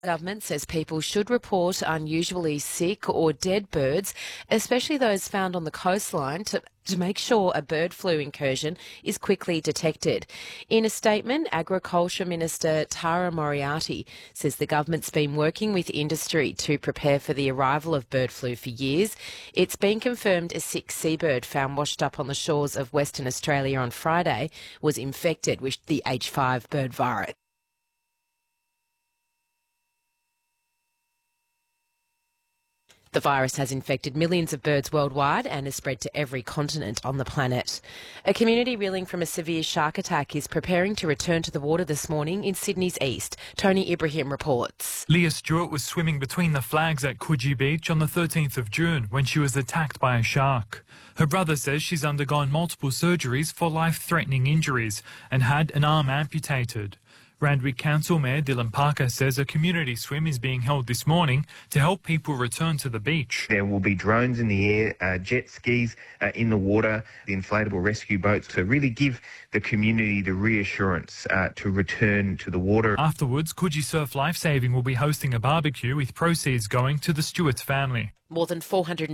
The government says people should report unusually sick or dead birds, especially those found on the coastline, to make sure a bird flu incursion is quickly detected. In a statement, Agriculture Minister Tara Moriarty says the government's been working with industry to prepare for the arrival of bird flu for years. It's been confirmed a sick seabird found washed up on the shores of Western Australia on Friday was infected with the H5 bird virus. The virus has infected millions of birds worldwide and has spread to every continent on the planet. A community reeling from a severe shark attack is preparing to return to the water this morning in Sydney's east. Tony Ibrahim reports. Leah Stewart was swimming between the flags at Coogee Beach on the 13th of June when she was attacked by a shark. Her brother says she's undergone multiple surgeries for life-threatening injuries and had an arm amputated. Randwick Council Mayor Dylan Parker says a community swim is being held this morning to help people return to the beach. There will be drones in the air, jet skis in the water, the inflatable rescue boats to really give the community the reassurance to return to the water. Afterwards, Coogee Surf Lifesaving will be hosting a barbecue with proceeds going to the Stewart family. More than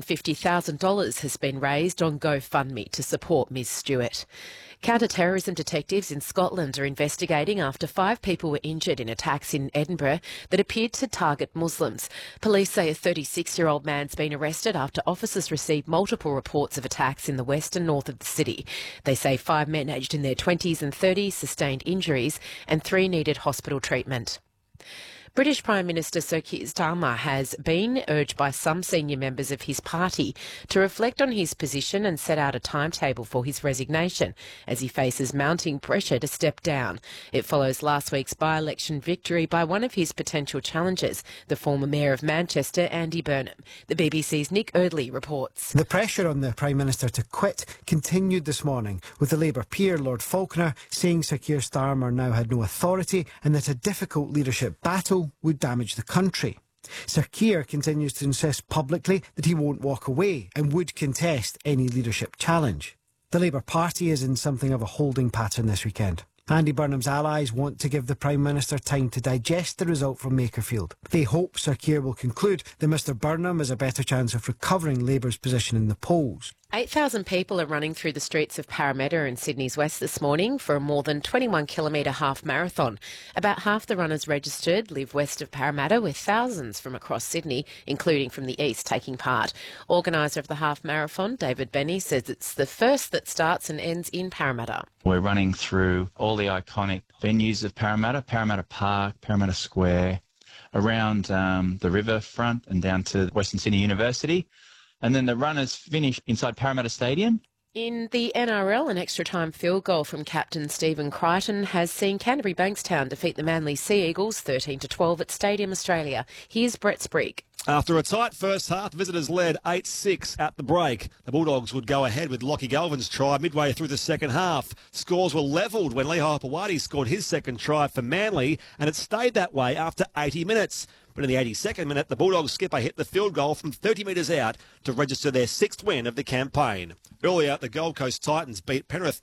$450,000 has been raised on GoFundMe to support Ms Stewart. Counter-terrorism detectives in Scotland are investigating after 5 people were injured in attacks in Edinburgh that appeared to target Muslims. Police say a 36-year-old man's been arrested after officers received multiple reports of attacks in the west and north of the city. They say 5 men aged in their 20s and 30s sustained injuries and 3 needed hospital treatment. British Prime Minister Sir Keir Starmer has been urged by some senior members of his party to reflect on his position and set out a timetable for his resignation as he faces mounting pressure to step down. It follows last week's by-election victory by one of his potential challengers, the former Mayor of Manchester, Andy Burnham. The BBC's Nick Erdley reports. The pressure on the Prime Minister to quit continued this morning, with the Labour peer, Lord Falconer, saying Sir Keir Starmer now had no authority and that a difficult leadership battle would damage the country. Sir Keir continues to insist publicly that he won't walk away and would contest any leadership challenge. The Labour Party is in something of a holding pattern this weekend. Andy Burnham's allies want to give the Prime Minister time to digest the result from Makerfield. They hope Sir Keir will conclude that Mr Burnham has a better chance of recovering Labour's position in the polls. 8,000 people are running through the streets of Parramatta in Sydney's west this morning for a more than 21-kilometre half marathon. About half the runners registered live west of Parramatta, with thousands from across Sydney, including from the east, taking part. Organiser of the half marathon, David Benny, says it's the first that starts and ends in Parramatta. We're running through all the iconic venues of Parramatta, Parramatta Park, Parramatta Square, around the riverfront and down to Western Sydney University. And then the runners finish inside Parramatta Stadium. In the NRL, an extra-time field goal from captain Stephen Crichton has seen Canterbury Bankstown defeat the Manly Sea Eagles 13-12 at Stadium Australia. Here's Brett Sprigg. After a tight first half, visitors led 8-6 at the break. The Bulldogs would go ahead with Lockie Galvin's try midway through the second half. Scores were levelled when Lehi Hopewadi scored his second try for Manly, and it stayed that way after 80 minutes. But in the 82nd minute, the Bulldogs skipper hit the field goal from 30 metres out to register their 6th win of the campaign. Earlier, the Gold Coast Titans beat Penrith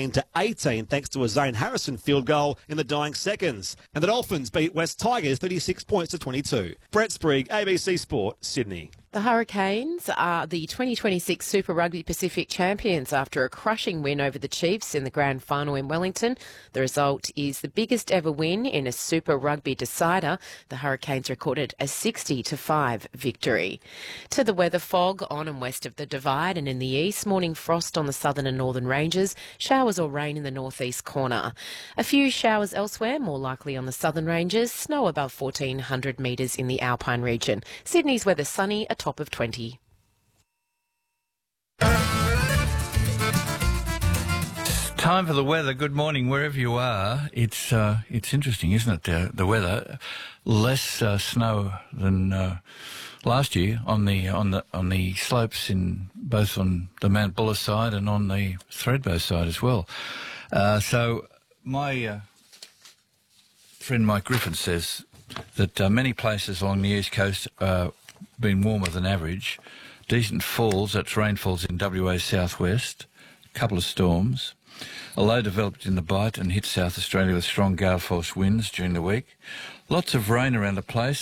19-18 thanks to a Zane Harrison field goal in the dying seconds. And the Dolphins beat West Tigers 36 points to 22. Brett Sprigg, ABC Sport, Sydney. The Hurricanes are the 2026 Super Rugby Pacific champions after a crushing win over the Chiefs in the grand final in Wellington. The result is the biggest ever win in a Super Rugby decider. The Hurricanes recorded a 60-5 victory. To the weather, fog on and west of the Divide and in the east, morning frost on the southern and northern ranges, showers or rain in the northeast corner. A few showers elsewhere, more likely on the southern ranges, snow above 1,400 metres in the Alpine region. Sydney's weather sunny, a top of 20. Time for the weather. Good morning, wherever you are. It's interesting, isn't it? The weather, less snow than last year on the slopes in both on the Mount Buller side and on the Thredbo side as well. So my friend Mike Griffin says that many places along the east coast been warmer than average. Decent falls, that's rainfalls in WA southwest, a couple of storms. A low developed in the Bight and hit South Australia with strong gale force winds during the week. Lots of rain around the place.